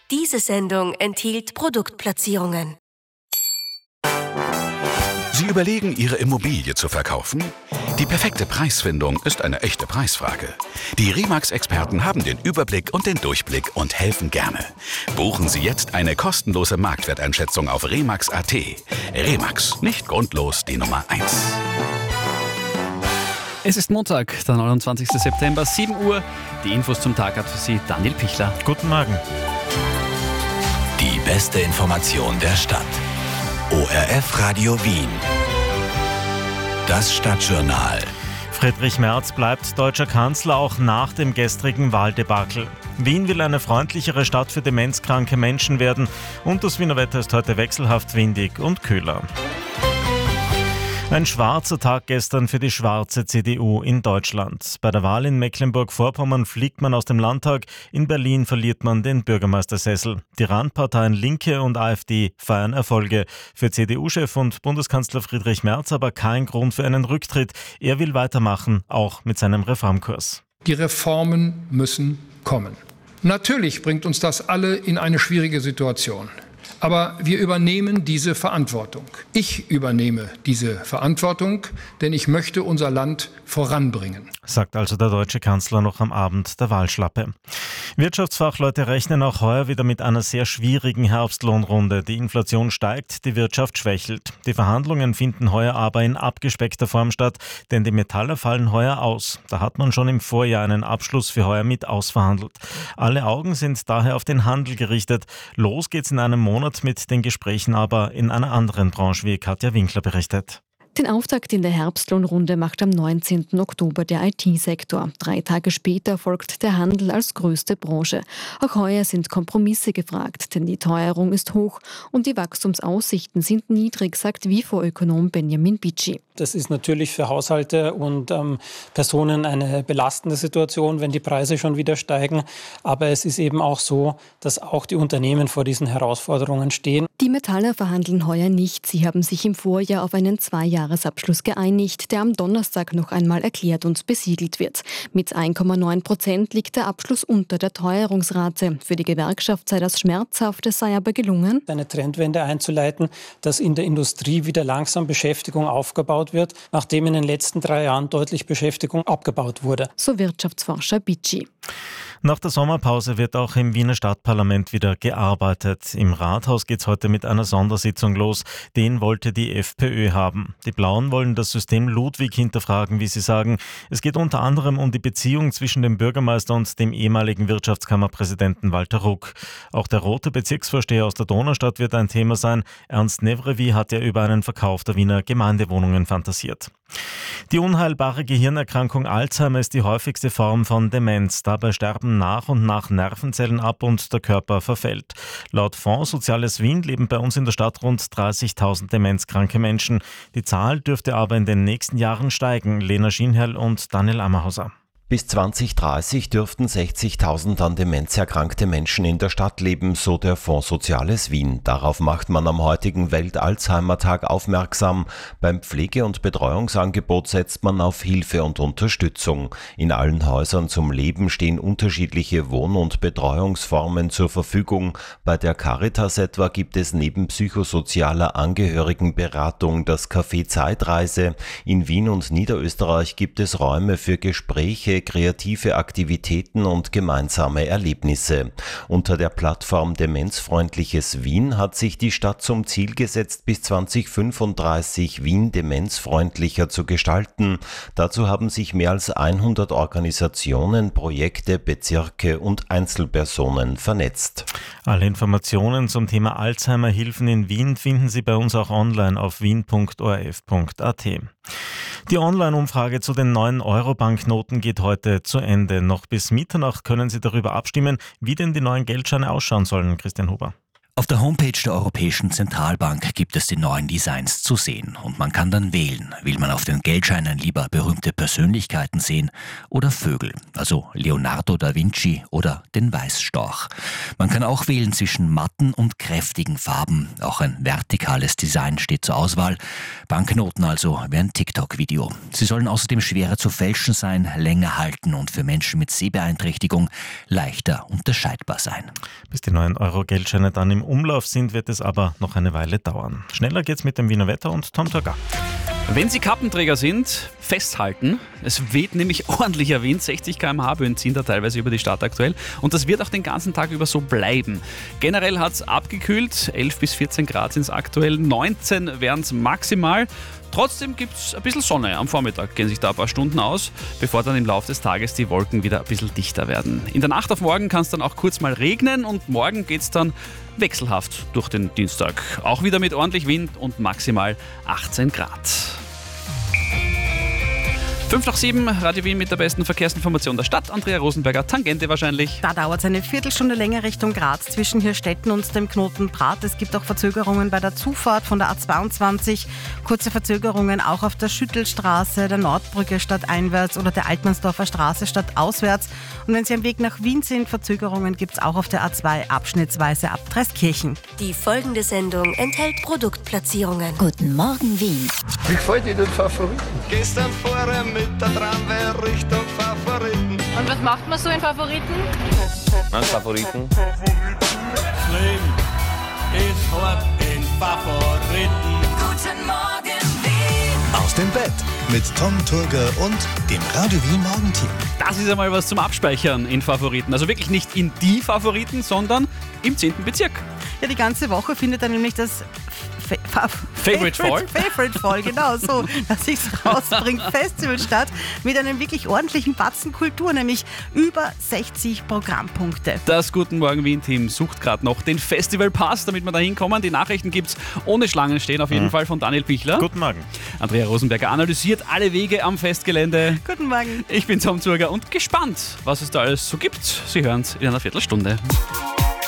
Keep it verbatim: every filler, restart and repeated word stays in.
Diese Sendung enthielt Produktplatzierungen. Sie überlegen, Ihre Immobilie zu verkaufen? Die perfekte Preisfindung ist eine echte Preisfrage. Die Remax-Experten haben den Überblick und den Durchblick und helfen gerne. Buchen Sie jetzt eine kostenlose Marktwerteinschätzung auf remax punkt a t. Remax, nicht grundlos die Nummer eins. Es ist Montag, der neunundzwanzigster September, sieben Uhr. Die Infos zum Tag hat für Sie Daniel Pichler. Guten Morgen. Die beste Information der Stadt. O R F Radio Wien. Das Stadtjournal. Friedrich Merz bleibt deutscher Kanzler auch nach dem gestrigen Wahldebakel. Wien will eine freundlichere Stadt für demenzkranke Menschen werden und das Wiener Wetter ist heute wechselhaft windig und kühler. Ein schwarzer Tag gestern für die schwarze C D U in Deutschland. Bei der Wahl in Mecklenburg-Vorpommern fliegt man aus dem Landtag, in Berlin verliert man den Bürgermeistersessel. Die Randparteien Linke und AfD feiern Erfolge. Für C D U-Chef und Bundeskanzler Friedrich Merz aber kein Grund für einen Rücktritt. Er will weitermachen, auch mit seinem Reformkurs. Die Reformen müssen kommen. Natürlich bringt uns das alle in eine schwierige Situation. Aber wir übernehmen diese Verantwortung. Ich übernehme diese Verantwortung, denn ich möchte unser Land voranbringen. Sagt also der deutsche Kanzler noch am Abend der Wahlschlappe. Wirtschaftsfachleute rechnen auch heuer wieder mit einer sehr schwierigen Herbstlohnrunde. Die Inflation steigt, die Wirtschaft schwächelt. Die Verhandlungen finden heuer aber in abgespeckter Form statt, denn die Metaller fallen heuer aus. Da hat man schon im Vorjahr einen Abschluss für heuer mit ausverhandelt. Alle Augen sind daher auf den Handel gerichtet. Los geht's in einem Monat mit den Gesprächen aber in einer anderen Branche, wie Katja Winkler berichtet. Den Auftakt in der Herbstlohnrunde macht am neunzehnten Oktober der I T-Sektor. Drei Tage später folgt der Handel als größte Branche. Auch heuer sind Kompromisse gefragt, denn die Teuerung ist hoch und die Wachstumsaussichten sind niedrig, sagt W I F O-Ökonom Benjamin Bitschi. Das ist natürlich für Haushalte und ähm, Personen eine belastende Situation, wenn die Preise schon wieder steigen. Aber es ist eben auch so, dass auch die Unternehmen vor diesen Herausforderungen stehen. Die Metaller verhandeln heuer nicht. Sie haben sich im Vorjahr auf einen Zweijahresabschluss geeinigt, der am Donnerstag noch einmal erklärt und besiegelt wird. Mit eins Komma neun Prozent liegt der Abschluss unter der Teuerungsrate. Für die Gewerkschaft sei das schmerzhaft, es sei aber gelungen, eine Trendwende einzuleiten, dass in der Industrie wieder langsam Beschäftigung aufgebaut wird, nachdem in den letzten drei Jahren deutlich Beschäftigung abgebaut wurde. So Wirtschaftsforscher Bitschi. Nach der Sommerpause wird auch im Wiener Stadtparlament wieder gearbeitet. Im Rathaus geht es heute mit einer Sondersitzung los. Den wollte die FPÖ haben. Die Blauen wollen das System Ludwig hinterfragen, wie sie sagen. Es geht unter anderem um die Beziehung zwischen dem Bürgermeister und dem ehemaligen Wirtschaftskammerpräsidenten Walter Ruck. Auch der rote Bezirksvorsteher aus der Donaustadt wird ein Thema sein. Ernst Nevrevi hat ja über einen Verkauf der Wiener Gemeindewohnungen fantasiert. Die unheilbare Gehirnerkrankung Alzheimer ist die häufigste Form von Demenz. Dabei sterben nach und nach Nervenzellen ab und der Körper verfällt. Laut Fonds Soziales Wien leben bei uns in der Stadt rund dreißigtausend demenzkranke Menschen. Die Zahl dürfte aber in den nächsten Jahren steigen. Lena Schienherl und Daniel Ammerhauser. Bis zwanzig dreißig dürften sechzigtausend an Demenz erkrankte Menschen in der Stadt leben, so der Fonds Soziales Wien. Darauf macht man am heutigen Welt-Alzheimer-Tag aufmerksam. Beim Pflege- und Betreuungsangebot setzt man auf Hilfe und Unterstützung. In allen Häusern zum Leben stehen unterschiedliche Wohn- und Betreuungsformen zur Verfügung. Bei der Caritas etwa gibt es neben psychosozialer Angehörigenberatung das Café Zeitreise. In Wien und Niederösterreich gibt es Räume für Gespräche, kreative Aktivitäten und gemeinsame Erlebnisse. Unter der Plattform Demenzfreundliches Wien hat sich die Stadt zum Ziel gesetzt, bis zwanzig fünfunddreißig Wien demenzfreundlicher zu gestalten. Dazu haben sich mehr als hundert Organisationen, Projekte, Bezirke und Einzelpersonen vernetzt. Alle Informationen zum Thema Alzheimer-Hilfen in Wien finden Sie bei uns auch online auf wien punkt o r f punkt a t. Die Online-Umfrage zu den neuen Euro-Banknoten geht heute zu Ende. Noch bis Mitternacht können Sie darüber abstimmen, wie denn die neuen Geldscheine ausschauen sollen, Christian Huber. Auf der Homepage der Europäischen Zentralbank gibt es die neuen Designs zu sehen und man kann dann wählen. Will man auf den Geldscheinen lieber berühmte Persönlichkeiten sehen oder Vögel, also Leonardo da Vinci oder den Weißstorch. Man kann auch wählen zwischen matten und kräftigen Farben. Auch ein vertikales Design steht zur Auswahl. Banknoten also wie ein TikTok-Video. Sie sollen außerdem schwerer zu fälschen sein, länger halten und für Menschen mit Sehbeeinträchtigung leichter unterscheidbar sein. Bis die neuen Euro-Geldscheine dann im Umlauf sind, wird es aber noch eine Weile dauern. Schneller geht's mit dem Wiener Wetter und Tom Turga. Wenn Sie Kappenträger sind, festhalten. Es weht nämlich ordentlicher Wind, sechzig Kilometer pro Stunde Böen ziehen da teilweise über die Stadt aktuell und das wird auch den ganzen Tag über so bleiben. Generell hat es abgekühlt, elf bis vierzehn Grad sind es aktuell, neunzehn wären es maximal. Trotzdem gibt es ein bisschen Sonne am Vormittag, gehen sich da ein paar Stunden aus, bevor dann im Laufe des Tages die Wolken wieder ein bisschen dichter werden. In der Nacht auf morgen kann es dann auch kurz mal regnen und morgen geht es dann wechselhaft durch den Dienstag. Auch wieder mit ordentlich Wind und maximal achtzehn Grad. fünf nach sieben, Radio Wien mit der besten Verkehrsinformation der Stadt. Andrea Rosenberger, Tangente wahrscheinlich. Da dauert es eine Viertelstunde länger Richtung Graz zwischen Hirstetten und dem Knoten Prat. Es gibt auch Verzögerungen bei der Zufahrt von der A zweiundzwanzig. Kurze Verzögerungen auch auf der Schüttelstraße, der Nordbrücke stadteinwärts oder der Altmannsdorfer Straße stadtauswärts. Und wenn Sie am Weg nach Wien sind, Verzögerungen gibt es auch auf der A zwei abschnittsweise ab Treskirchen. Die folgende Sendung enthält Produktplatzierungen. Guten Morgen, Wien. Wie gefällt Ihnen Favoriten? Gestern vorher mit der Tramway Richtung Favoriten. Und was macht man so in Favoriten? An Favoriten? Das Leben ist hart in Favoriten. Guten Morgen, Wien. Aus dem Bett mit Tom Turga und dem Radio Wien Morgenteam. Das ist einmal was zum Abspeichern in Favoriten. Also wirklich nicht in die Favoriten, sondern im zehnten Bezirk. Ja, die ganze Woche findet dann nämlich das Fa- Fa- Favorite Fall. Favorite Fall, genau so, dass ich es rausbringe. Festival statt mit einem wirklich ordentlichen Batzen Kultur, nämlich über sechzig Programmpunkte. Das Guten Morgen Wien-Team sucht gerade noch den Festivalpass, damit wir da hinkommen. Die Nachrichten gibt's ohne Schlangen stehen, auf jeden mhm. Fall von Daniel Pichler. Guten Morgen. Andrea Rosenberger analysiert alle Wege am Festgelände. Guten Morgen. Ich bin Tom Zurger und gespannt, was es da alles so gibt. Sie hören es in einer Viertelstunde.